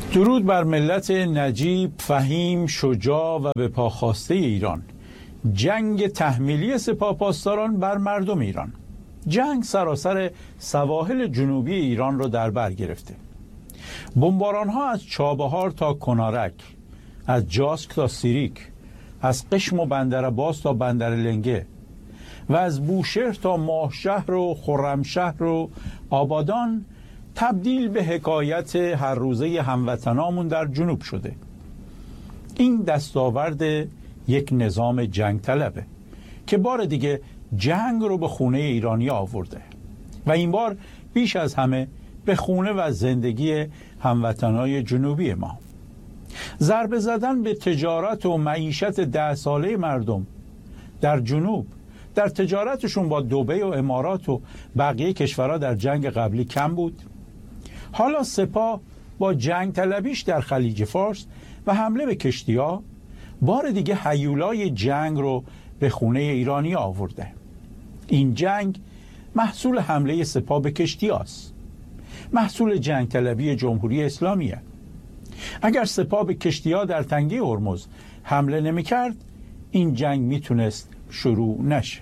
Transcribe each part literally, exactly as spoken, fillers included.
درود بر ملت نجیب، فهیم، شجاع و به پا خواسته ایران. جنگ تحمیلی سپاهپاسداران بر مردم ایران. جنگ سراسر سواحل جنوبی ایران را در بر گرفته. بمباران‌ها از چابهار تا کنارک، از جاسک تا سیریک، از قشم و بندرعباس تا بندرلنگه و از بوشهر تا ماهشهر و خرمشهر و آبادان تبدیل به حکایت هر روزه هموطنامون در جنوب شده. این دستاورد یک نظام جنگ طلبه که بار دیگه جنگ رو به خونه ایرانی آورده و این بار بیش از همه به خونه و زندگی هموطنای جنوبی ما. ضربه زدن به تجارت و معیشت ده ساله مردم در جنوب، در تجارتشون با دبی و امارات و بقیه کشورها در جنگ قبلی کم بود. حالا سپاه با جنگ طلبیش در خلیج فارس و حمله به کشتی‌ها بار دیگه هیولای جنگ رو به خونه ایرانی آورده. این جنگ محصول حمله سپاه به کشتی‌هاست، محصول جنگ طلبی جمهوری اسلامیه. اگر سپاه به کشتی‌ها در تنگه هرمز حمله نمی‌کرد، این جنگ میتونست شروع نشه.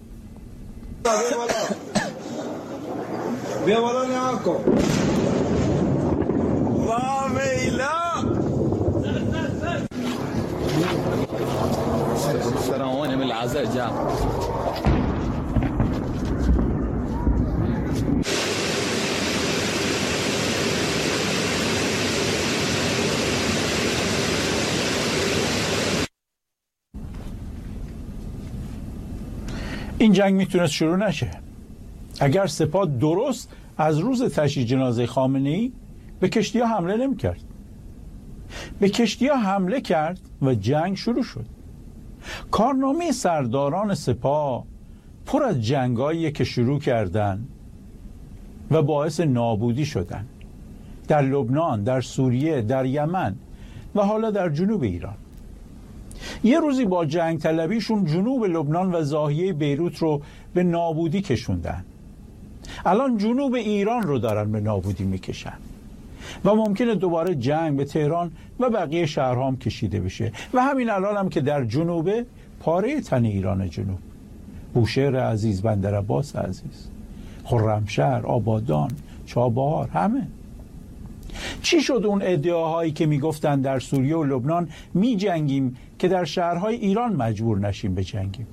بیا بالا نگاه کن. وا ویلا فرعون من العزاء جاء. این جنگ میتونست شروع نشه اگر سپاه درست از روز تشییع جنازه خامنه‌ای به کشتی‌ها حمله نمی‌کرد. به کشتی‌ها حمله کرد و جنگ شروع شد. کارنامه سرداران سپاه پر از جنگایی که شروع کردند و باعث نابودی شدن در لبنان، در سوریه، در یمن و حالا در جنوب ایران. یه روزی با جنگ طلبیشون جنوب لبنان و ضاحیه بیروت رو به نابودی کشوندن. الان جنوب ایران رو دارن به نابودی میکشن و ممکنه دوباره جنگ به تهران و بقیه شهرها هم کشیده بشه و همین الان هم که در جنوب پاره تن ایران جنوب، بوشهر عزیز، بندرعباس عزیز، خرمشهر، آبادان، چابهار، همه. چی شد اون ادعاهایی که میگفتن در سوریه و لبنان می جنگیم که در شهرهای ایران مجبور نشیم به جنگیم؟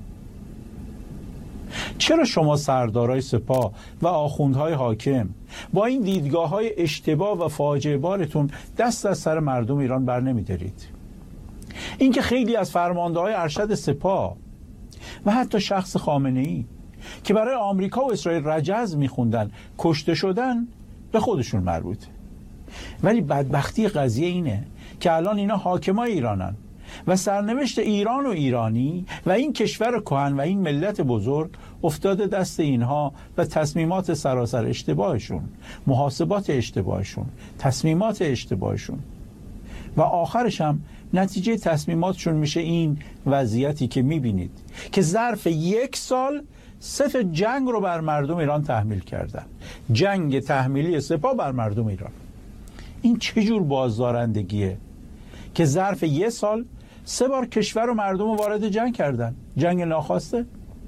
چرا شما سردارای سپاه و آخوندهای حاکم با این دیدگاه‌های اشتباه و فاجعه بارتون دست از سر مردم ایران بر نمی‌دارید؟ اینکه خیلی از فرمانده‌های ارشد سپاه و حتی شخص خامنه‌ای که برای آمریکا و اسرائیل رجز می‌خوندن کشته شدن، به خودشون مربوطه. ولی بدبختی قضیه اینه که الان اینا حاکمای ایرانن و سرنوشت ایران و ایرانی و این کشور کهن و این ملت بزرگ افتاده دست اینها و تصمیمات سراسر اشتباهشون، محاسبات اشتباهشون، تصمیمات اشتباهشون و آخرش هم نتیجه تصمیماتشون میشه این وضعیتی که میبینید که ظرف یک سال صف جنگ رو بر مردم ایران تحمیل کردن. جنگ تحمیلی سپاه بر مردم ایران. این چه جور بازدارندگیه که ظرف یک سال سه بار کشور و مردم رو وارد جنگ کردن؟ جنگ ناخواسته.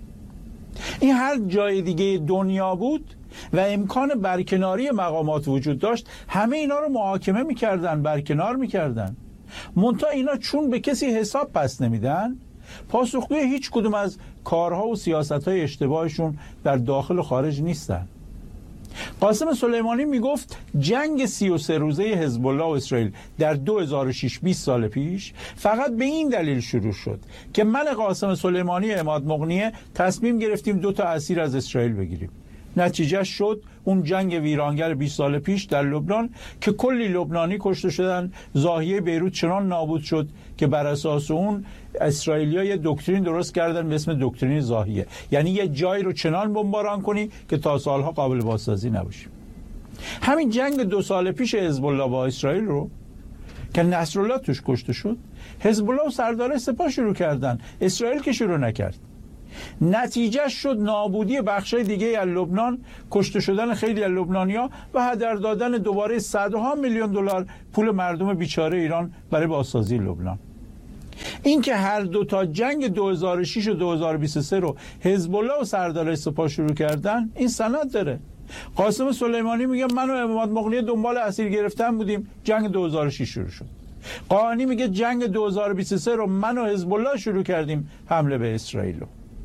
این هر جای دیگه دنیا بود و امکان برکناری مقامات وجود داشت، همه اینا رو محاکمه میکردن، برکنار میکردن. منتها اینا چون به کسی حساب پس نمیدن، پاسخگوی هیچ کدوم از کارها و سیاستهای اشتباهشون در داخل و خارج نیستن. قاسم سلیمانی میگفت جنگ سی و سه روزه حزب الله و اسرائیل در دو هزار و شش، بیست سال پیش فقط به این دلیل شروع شد که من قاسم سلیمانی عماد مغنیه تصمیم گرفتیم دو تا اسیر از اسرائیل بگیریم. نتیجه شد اون جنگ ویرانگر بیست سال پیش در لبنان که کلی لبنانی کشته شدن، ضاحیه بیروت چنان نابود شد که بر اساس اون اسرائیلی‌ها یه دکترین درست کردن به اسم دکترین ضاحیه، یعنی یه جایی رو چنان بمباران کنی که تا سالها قابل بازسازی نباشه. همین جنگ دو سال پیش حزب الله با اسرائیل رو که نصرالله توش کشته شد، حزب الله و سردار سپاه شروع کردن، اسرائیل که شروع نکرد. نتیجه شد نابودی بخشای دیگه از لبنان، کشته شدن خیلی از لبنانی‌ها و هدر دادن دوباره صدها میلیون دلار پول مردم بیچاره ایران برای بازسازی لبنان. این که هر دو تا جنگ دو هزار و شش و دو هزار و بیست و سه رو حزب الله و سردارای سپاه شروع کردن، این سند داره. قاسم سلیمانی میگه من و امامت مغنی دنبال اسیر گرفتن بودیم، جنگ دو هزار و شش شروع شد. قانی میگه جنگ دو هزار و بیست و سه رو من و حزب الله شروع کردیم حمله به اسرائیل.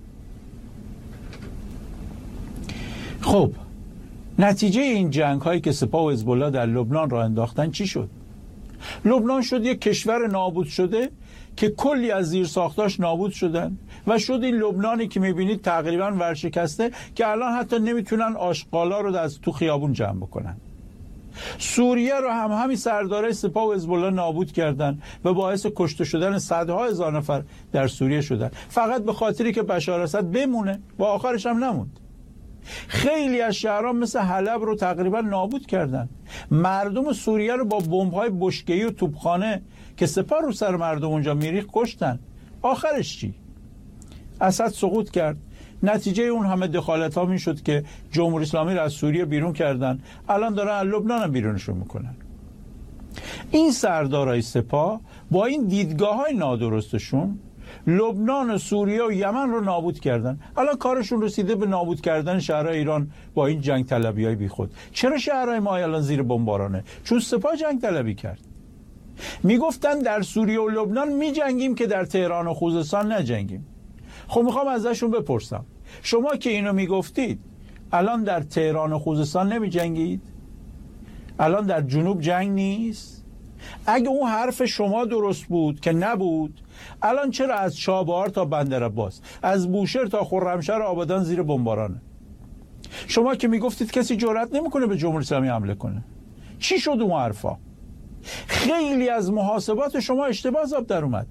خب نتیجه این جنگ هایی که سپاه و حزب الله در لبنان را انداختن چی شد؟ لبنان شد یک کشور نابود شده که کلی از زیرساختاش نابود شدن و شد این لبنانی که میبینید تقریبا ورشکسته که الان حتی نمیتونن آشغالا رو از تو خیابون جمع بکنن. سوریه رو هم همین سردارای سپاه و حزب الله نابود کردن و باعث کشته شدن صدها هزار نفر در سوریه شدن، فقط به خاطری که بشار اسد بمونه و آخرش هم نموند. خیلی از شهرها مثل حلب رو تقریبا نابود کردن. مردم سوریه رو با بمب‌های بشکه‌ای و توپخانه که سپاه رو سر مردم اونجا میریخت کشتن. آخرش چی؟ اسد سقوط کرد. نتیجه اون همه دخالت ها می شد که جمهوری اسلامی رو از سوریه بیرون کردن، الان دارن از لبنان هم بیرونشون میکنن. این سردارای سپاه با این دیدگاه های نادرستشون لبنان و سوریه و یمن رو نابود کردن. الان کارشون رسیده به نابود کردن شهرهای ایران با این جنگ طلبی های بی خود. چرا شهرهای ما الان زیر بمبارانه؟ چون سپاه جنگ طلبی کرد. میگفتن در سوریه و لبنان می جنگیم که در تهران و خوزستان نجنگیم. خب میخوام ازشون بپرسم، شما که اینو میگفتید الان در تهران و خوزستان نمی جنگید؟ الان در جنوب جنگ نیست؟ اگه اون حرف شما درست بود که نبود، الان چرا از چابهار تا بندرعباس، از بوشهر تا خرمشهر و آبادان زیر بمبارانه؟ شما که میگفتید کسی جرئت نمیکنه به جمهوری اسلامی حمله کنه، چی شد اون حرفا؟ خیلی از محاسبات شما اشتباه ضبط در اومد.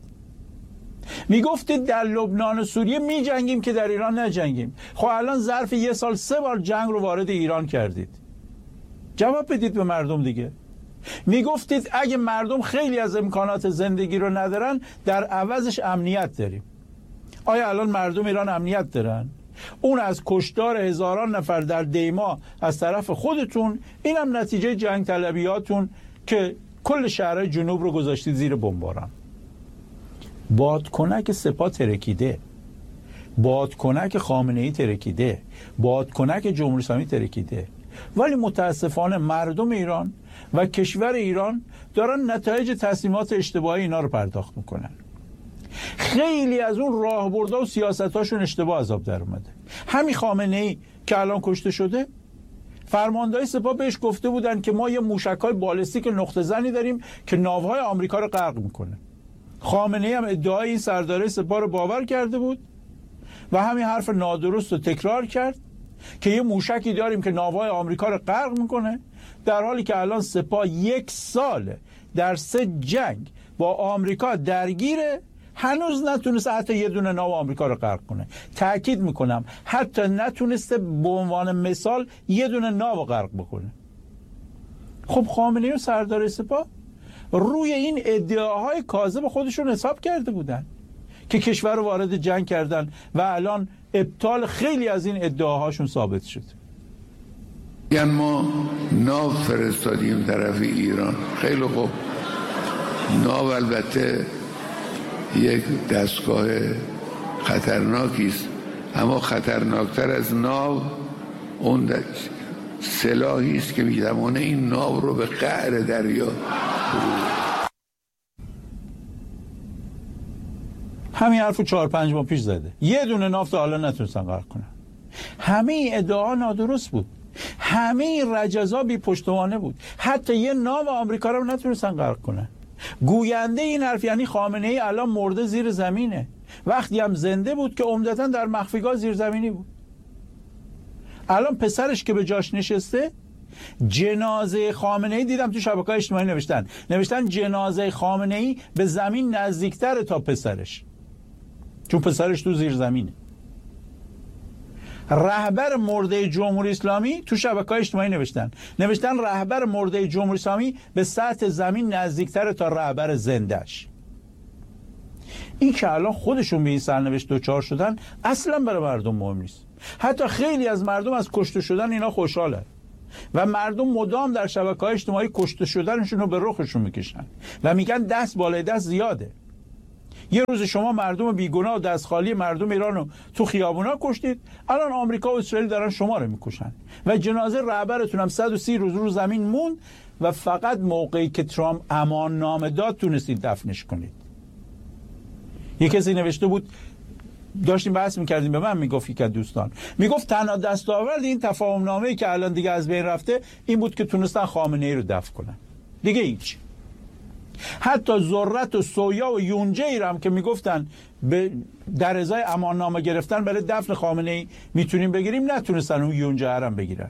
میگفتید در لبنان و سوریه می جنگیم که در ایران نجنگیم. خب الان ظرف یه سال سه بار جنگ رو وارد ایران کردید. جواب بدید به مردم دیگه. میگفتید اگه مردم خیلی از امکانات زندگی رو ندارن در عوضش امنیت داریم. آیا الان مردم ایران امنیت دارن؟ اون از کشتار هزاران نفر در دیما از طرف خودتون، اینم نتیجه جنگ طلبیاتون که کل شهرهای جنوب رو گذاشتید زیر بمباران. بادکنک سپاه ترکیده، بادکنک خامنه‌ای ترکیده، بادکنک جمهوری اسلامی ترکیده، ولی متاسفانه مردم ایران و کشور ایران دارن نتایج تصمیمات اشتباهی اینا رو پرداخت میکنن. خیلی از اون راهبردها و سیاستاشون اشتباه عذاب در اومده. همین خامنه‌ای که الان کشته شده، فرماندهای سپاه بهش گفته بودن که ما یه موشک‌های بالستیک نقطه زنی داریم که ناوهای آمریکا رو غرق میکنه. خامنه‌ای هم ادعای این سردار سپاه رو باور کرده بود و همین حرف نادرست رو تکرار کرد که یه موشکی داریم که ناوهای آمریکا رو غرق میکنه، در حالی که الان سپاه یک سال در سه جنگ با آمریکا درگیره، هنوز نتونسته حتی یه دونه ناو آمریکا رو غرق کنه. تأکید میکنم حتی نتونسته به عنوان مثال یه دونه ناو غرق بکنه. خب خامنه‌ای و سردار سپاه روی این ادعاهای کاذب خودشون حساب کرده بودن که کشور رو وارد جنگ کردن و الان ابطال خیلی از این ادعاهاشون ثابت شد. یعنی ما ناو فرستادیم طرف ایران، خیلی خوب. ناو البته یک دستگاه خطرناکی است، اما خطرناکتر از ناو اون سلاحی است که می‌تواند این ناو رو به قعر دریا. همین حرفو چهار پنج ماه پیش زده، یه دونه ناو تا حالا نتونستن غرق کنن. همه این ادعا نادرست بود، همه این رجزا بی پشتوانه بود، حتی یه ناو آمریکا رو نتونستن غرق کنن. گوینده این حرف یعنی خامنه‌ای الان مرده زیر زمینه، وقتی هم زنده بود که عمدتاً در مخفیگاه زیرزمینی بود. الان پسرش که به جاش نشسته، جنازه خامنه‌ای دیدم تو شبکه‌های اجتماعی نوشتن نوشتن جنازه خامنه‌ای به زمین نزدیکتره تا پسرش، چون پسرش تو زیر زمینه. رهبر مرده جمهوری اسلامی تو شبکه‌های اجتماعی نوشتن نوشتن رهبر مرده جمهوری اسلامی به سطح زمین نزدیکتره تا رهبر زندهش. این که الان خودشون به این سرنوشت دچار شدن اصلا برای مردم مهم نیست. حتی خیلی از مردم از کشته شدن اینا خوشحالن و مردم مدام در شبکه‌های اجتماعی کشته شدنشون رو به رخشون میکشن و میگن دست بالای دست زیاده. یه روز شما مردم بیگناه و دست خالی مردم ایران رو تو خیابونا کشتید، الان آمریکا و اسرائیل دارن شما رو میکشن و جنازه رهبرتون هم صد و سی روز رو زمین موند و فقط موقعی که ترامپ امان نامه داد تونستید دفنش کنید. یه کسی نوشته بود، داشتیم بحث میکردیم، به من میگفت یک از دوستان میگفت تنها دستاورد این تفاهم نامه‌ای که الان دیگه از بین رفته این بود که تونستن خامنه‌ای رو دفن کنن، دیگه هیچ. حتی ذرت و سویا و یونجه هم که میگفتن به در ازای امان نامه گرفتن برای دفن خامنه‌ای میتونیم بگیریم، نتونستن اون یونجه هم بگیرن.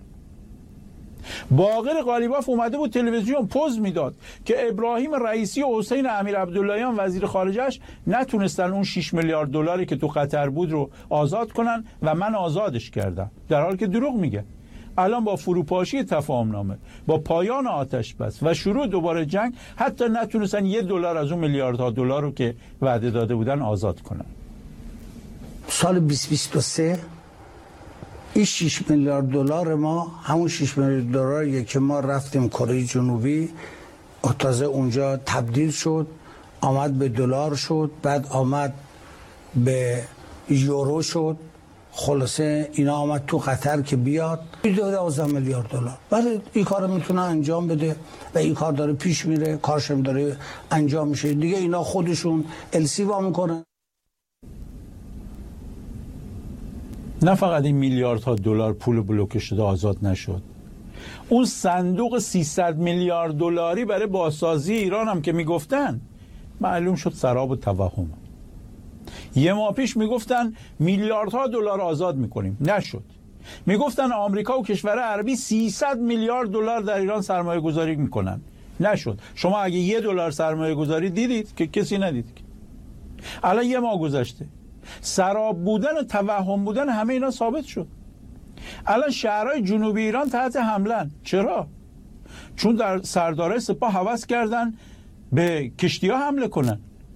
باقر قالیباف اومده بود تلویزیون پوز میداد که ابراهیم رئیسی و حسین امیر عبداللهیان وزیر خارجهش نتونستن اون شش میلیارد دلاری که تو قطر بود رو آزاد کنن و من آزادش کردم، در حالی که دروغ میگه. الان با فروپاشی تفاهم نامه، با پایان آتش بس و شروع دوباره جنگ، حتی نتونستن یه دلار از اون میلیاردها دلار رو که وعده داده بودن آزاد کنن. سال بیست بیست و سه این شش میلیارد دلار ما همون شش میلیارد دلاریه که ما رفتیم کره جنوبی، تازه اونجا تبدیل شد، آمد به دلار شد، بعد آمد به یورو شد، خلاصه اینا آمد تو قطر که بیاد دوازده میلیارد دلار. ولی این کار میتونه انجام بده و این کار داره پیش میره، کارشم داره انجام میشه دیگه. اینا خودشون السی وا میکنن. نه فقط این میلیاردها دلار پول بلوکه شده آزاد نشد، اون صندوق سیصد میلیارد دلاری برای بازسازی ایران هم که میگفتن معلوم شد سراب و توهم. یه ماه پیش میگفتن میلیاردها دلار آزاد میکنیم، نشد. میگفتن آمریکا و کشور عربی سیصد میلیارد دلار در ایران سرمایه گذاری میکنن، نشد. شما اگه یه دلار سرمایه گذاری دیدید که کسی ندید. الان یه ماه گذشته، سراب بودن و توهم بودن همه اینا ثابت شد. الان شهرهای جنوبی ایران تحت حملن. چرا؟ چون در سردارای سپاه هوس کردن به کشتی‌ها حمله کنن.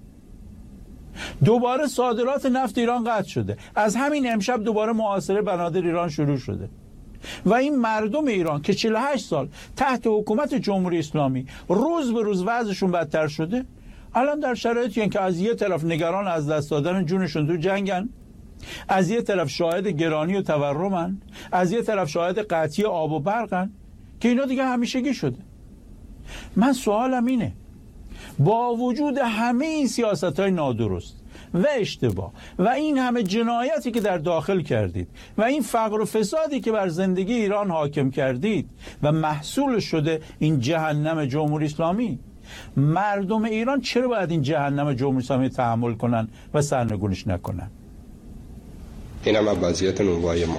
دوباره صادرات نفت ایران قطع شده. از همین امشب دوباره محاصره بنادر ایران شروع شده و این مردم ایران که چهل و هشت سال تحت حکومت جمهوری اسلامی روز به روز وضعشون بدتر شده، الان در شرایطی که از یه طرف نگران از دست دادن جونشون تو جنگن، از یه طرف شاهد گرانی و تورمن، از یه طرف شاهد قطعی آب و برقن که اینا دیگه همیشگی شده. من سوالم اینه، با وجود همه این سیاست‌های نادرست و اشتباه و این همه جنایتی که در داخل کردید و این فقر و فسادی که بر زندگی ایران حاکم کردید و محصول شده این جهنم جمهوری اسلامی، مردم ایران چرا باید این جهنم جمهوری اسلامی تحمل کنن و سرنگونش نکنن؟ این هم وضعیت نونوای ما.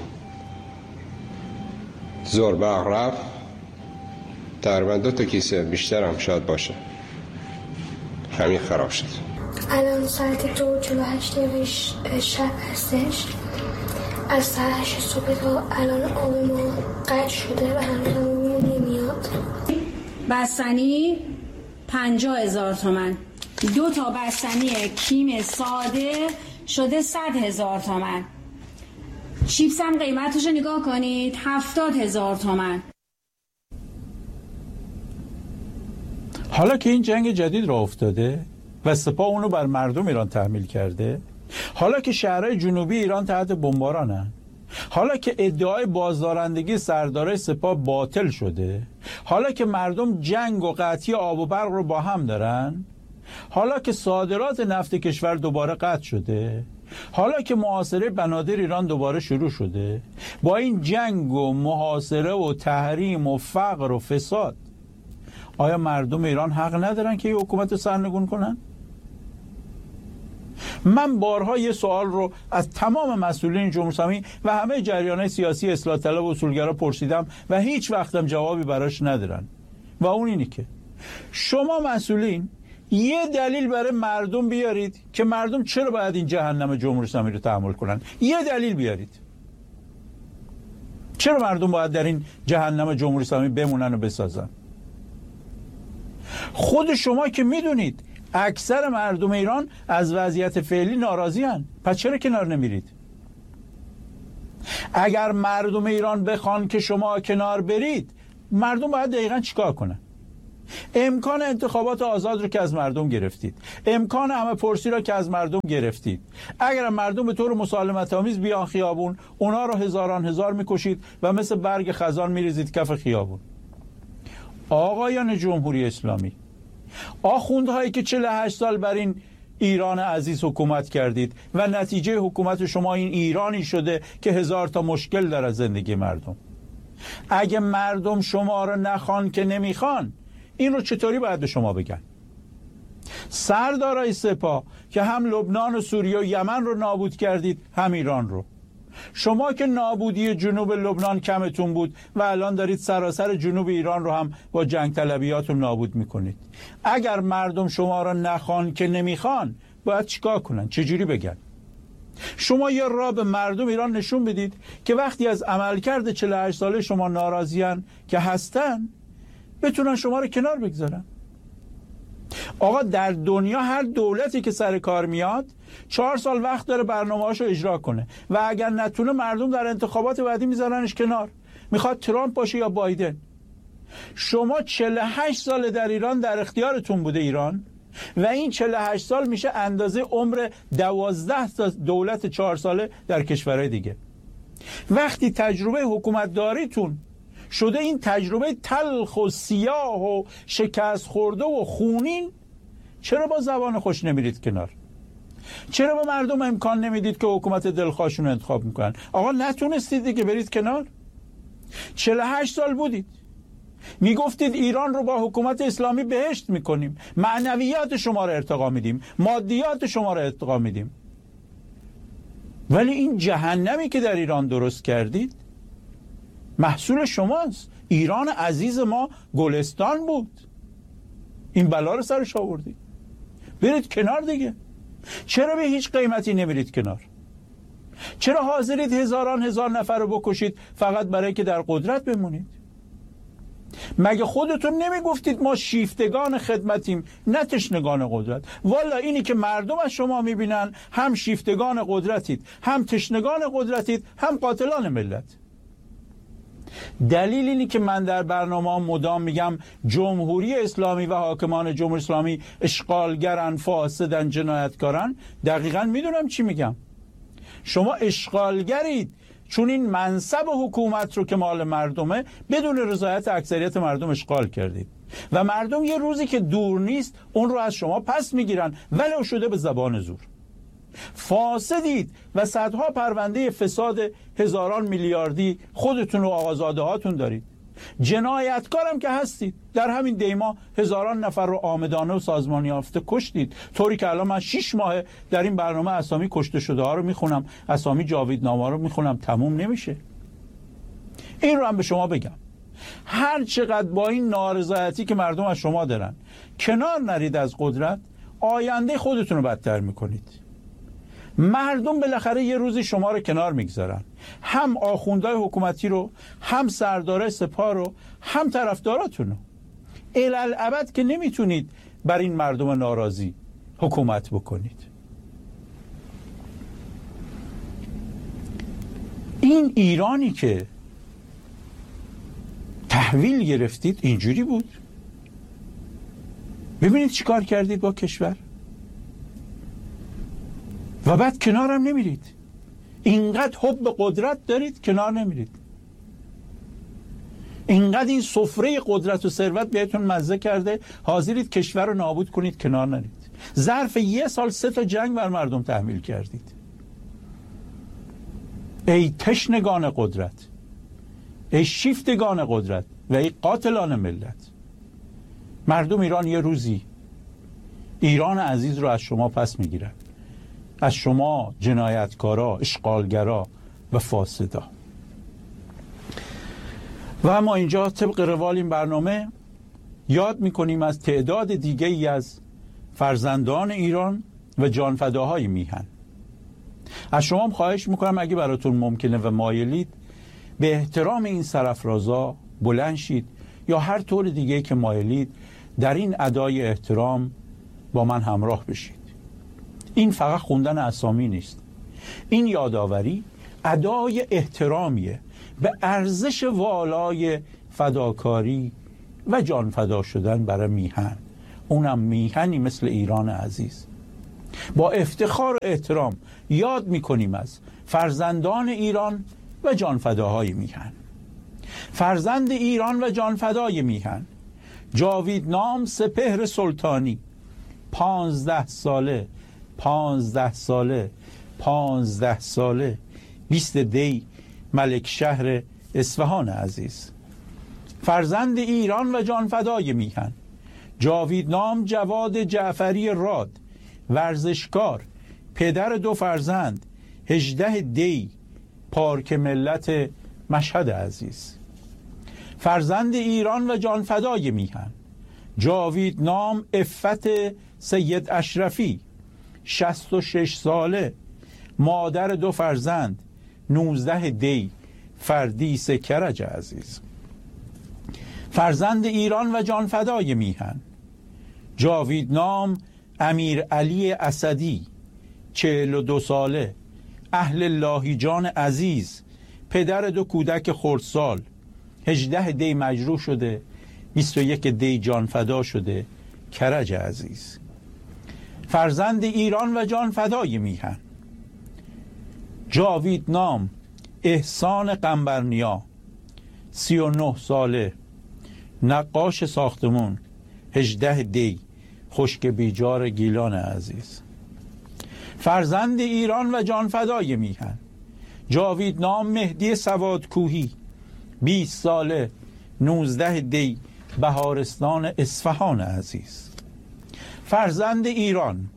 زور برق رفت، تقریبا دو تا کیسه بیشتر هم شاید باشه، همین خراب شد. الان ساعت دو و چهل و هشت دقیقه شب هستش. از ساعت هشت صبح تا الان آب ما قطع شده و هنوز نمیاد. بستنی پنجاه هزار تومن، دو تا بستنی کیم ساده شده صد هزار تومن. چیپس هم قیمتش رو نگاه کنید، هفتاد هزار تومن. حالا که این جنگ جدید را افتاده و سپاه اونو بر مردم ایران تحمیل کرده، حالا که شهرهای جنوبی ایران تحت بمبارانن، حالا که ادعای بازدارندگی سردارای سپاه باطل شده، حالا که مردم جنگ و قطعی آب و برق رو با هم دارن، حالا که صادرات نفت کشور دوباره قطع شده، حالا که محاصره بنادر ایران دوباره شروع شده، با این جنگ و محاصره و تحریم و فقر و فساد، آیا مردم ایران حق ندارن که این حکومت سرنگون کنن؟ من بارها یه سوال رو از تمام مسئولین جمهوری اسلامی و همه جریان‌های سیاسی اصلاح طلب و اصولگرا پرسیدم و هیچ وقتم جوابی براش ندارن و اون اینی که شما مسئولین یه دلیل برای مردم بیارید که مردم چرا باید این جهنم جمهوری اسلامی رو تحمل کنن. یه دلیل بیارید. چرا مردم باید در این جهنم جمهوری اسلامی بمونن و بسازن؟ خود شما که میدونید اکثر مردم ایران از وضعیت فعلی ناراضی هن. پس چرا کنار نمیرید؟ اگر مردم ایران بخوان که شما کنار برید، مردم باید دقیقاً چیکار کنن؟ امکان انتخابات آزاد رو که از مردم گرفتید، امکان همه پرسی رو که از مردم گرفتید، اگر مردم به طور مسالمت آمیز بیان خیابون، اونا رو هزاران هزار میکشید و مثل برگ خزان میریزید کف خیابون. آقایان جمهوری اسلامی، آخوندهایی که چهل و هشت سال بر این ایران عزیز حکومت کردید و نتیجه حکومت شما این ایرانی شده که هزار تا مشکل داره زندگی مردم، اگه مردم شما رو نخوان که نمیخوان، این رو چطوری باید به شما بگن؟ سردارای سپاه که هم لبنان و سوریه و یمن رو نابود کردید، هم ایران رو. شما که نابودی جنوب لبنان کمتون بود و الان دارید سراسر جنوب ایران رو هم با جنگ طلبیاتون نابود میکنید. اگر مردم شما رو نخوان که نمیخوان، باید چیکار کنن؟ چجوری بگن؟ شما یه راه به مردم ایران نشون بدید که وقتی از عملکرد چهل و هشت ساله شما ناراضیان که هستن، بتونن شما رو کنار بگذارن. آقا در دنیا هر دولتی که سر کار میاد چهار سال وقت داره برنامه‌هاشو اجرا کنه و اگر نتونه مردم در انتخابات بعدی میذارنش کنار، میخواد ترامپ باشه یا بایدن. شما چهل و هشت سال در ایران در اختیارتون بوده ایران و این چهل و هشت سال میشه اندازه عمر دوازده تا دولت چهار ساله در کشورهای دیگه. وقتی تجربه حکومت داریتون شده این تجربه تلخ و سیاه و شکست خورده و خونین، چرا با زبان خوش نمیرید کنار؟ چرا با مردم امکان نمیدید که حکومت دلخواهشون رو انتخاب میکنن؟ آقا نتونستید دیگه برید کنار. چهل و هشت سال بودید میگفتید ایران رو با حکومت اسلامی بهشت میکنیم، معنویات شما رو ارتقا میدیم، مادیات شما رو ارتقا میدیم، ولی این جهنمی که در ایران درست کردید محصول شماست. ایران عزیز ما گلستان بود، این بلا رو سرش آوردید. برید کنار دیگه. چرا به هیچ قیمتی نمیرید کنار؟ چرا حاضرید هزاران هزار نفر رو بکشید فقط برای که در قدرت بمونید؟ مگه خودتون نمیگفتید ما شیفتگان خدمتیم نه تشنگان قدرت؟ والا اینی که مردم از شما میبینن هم شیفتگان قدرتید، هم تشنگان قدرتید، هم قاتلان ملت. دلیل اینی که من در برنامه مدام میگم جمهوری اسلامی و حاکمان جمهوری اسلامی اشغالگرن، فاسدن، جنایتکارن، دقیقاً میدونم چی میگم. شما اشغالگرید چون این منصب حکومت رو که مال مردمه بدون رضایت اکثریت مردم اشغال کردید و مردم یه روزی که دور نیست اون رو از شما پس میگیرن ولو شده به زبان زور. فاسدید و صدها پرونده فساد هزاران میلیاردی خودتون و آقازاده هاتون دارید. جنایتکارم که هستید. در همین دیما هزاران نفر رو آمدانه و سازمان یافته کشتید، طوری که الان من شش ماه در این برنامه اسامی کشته شده ها رو میخونم، اسامی جاویدنامه رو میخونم، تموم نمیشه. این رو هم به شما بگم، هر چقدر با این نارضایتی که مردم از شما دارن کنار نرید از قدرت، آینده خودتون رو بدتر میکنید. مردم بالاخره یه روزی شما رو کنار میگذارن، هم آخوندهای حکومتی رو، هم سردار سپاه رو، هم طرفداراتون رو. الالعبد که نمیتونید بر این مردم ناراضی حکومت بکنید. این ایرانی که تحویل گرفتید اینجوری بود. ببینید چی کار کردید با کشور و بعد کنارم نمیرید. اینقدر حب قدرت دارید کنار نمیرید. اینقدر این سفره قدرت و ثروت بهتون مزه کرده حاضرید کشور رو نابود کنید کنار نرید. ظرف یه سال سه تا جنگ بر مردم تحمیل کردید. ای تشنگان قدرت، ای شیفتگان قدرت و ای قاتلان ملت. مردم ایران یه روزی ایران عزیز رو از شما پس میگیرن، از شما جنایتکارا، اشغالگرا و فاسدا. و اما اینجا طبق روال این برنامه یاد میکنیم از تعداد دیگه ای از فرزندان ایران و جانفداهای میهن. از شما هم خواهش میکنم اگه براتون ممکنه و مایلید به احترام این سرافرازا بلند شید یا هر طور دیگه که مایلید در این ادای احترام با من همراه بشید. این فقط خوندن اسامی نیست، این یادآوری ادای احترامیه به ارزش والای فداکاری و جان فدا شدن برای میهن، اونم میهنی مثل ایران عزیز. با افتخار و احترام یاد میکنیم از فرزندان ایران و جانفداهای میهن. فرزند ایران و جانفدای میهن جاوید نام سپهر سلطانی، پانزده ساله پانزده ساله پانزده ساله بیست دی ملک شهر اصفهان عزیز. فرزند ایران و جانفدای میهن جاوید نام جواد جعفری راد، ورزشکار، پدر دو فرزند، هجده دی پارک ملت مشهد عزیز. فرزند ایران و جانفدای میهن جاوید نام عفت سید اشرفی، شصت و شش ساله، مادر دو فرزند، نوزده دی فردیس کرج عزیز. فرزند ایران و جانفدای میهن جاوید نام امیر علی اسدی، چهل و دو ساله، اهل لاهیجان عزیز، پدر دو کودک خردسال، هجده دی مجروح شده، بیست و یک دی جانفدا شده، کرج عزیز. فرزند ایران و جانفدای میهن جاوید نام احسان قنبرنیا، سی و نه ساله، نقاش ساختمون، هجده دی خشک بیجار گیلان عزیز. فرزند ایران و جانفدای میهن جاوید نام مهدی سوادکوهی، بیست ساله، نوزده دی بهارستان اصفهان عزیز. فرزند ایران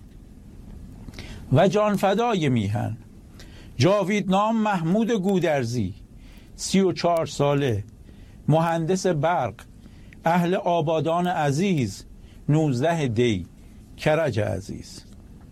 و جانفدای میهن جاوید نام محمود گودرزی، سی و چهار ساله، مهندس برق، اهل آبادان عزیز، نوزده دی کرج عزیز.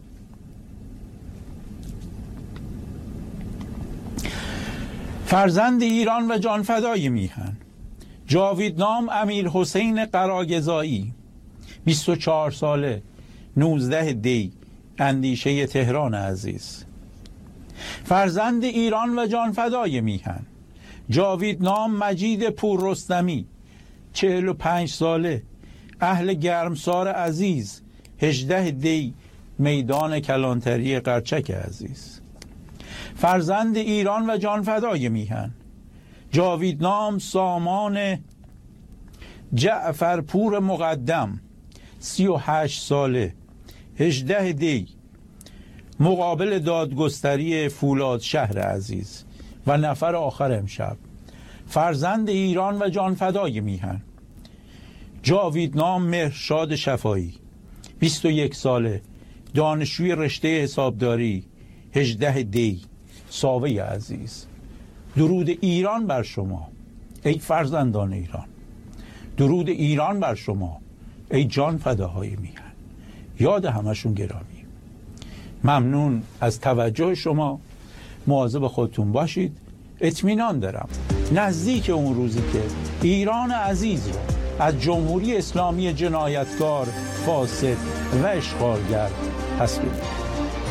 فرزند ایران و جانفدای میهن جاوید نام امیر حسین قراگزایی، بیست و چهار ساله، نوزده دی اندیشه تهران عزیز. فرزند ایران و جانفدای میهن جاوید نام مجید پور رستمی، چهل و پنج ساله، اهل گرمسار عزیز، هجده دی میدان کلانتری قرچک عزیز. فرزند ایران و جانفدای میهن جاوید نام سامان جعفرپور مقدم، سی و هشت ساله، هجده دی مقابل دادگستری فولاد شهر عزیز. و نفر آخر امشب فرزند ایران و جانفدای میهن جاوید نام مهرشاد شفایی، بیست و یک ساله، دانشجوی رشته حسابداری، هجده دی ساوه عزیز. درود ایران بر شما ای فرزندان ایران، درود ایران بر شما ای جان فداهای میهن. یاد همشون گرامی. ممنون از توجه شما، مواظب خودتون باشید. اطمینان دارم نزدیک اون روزی که ایران عزیز رو از جمهوری اسلامی جنایتکار، فاسد و اشغالگر پس بگیرید.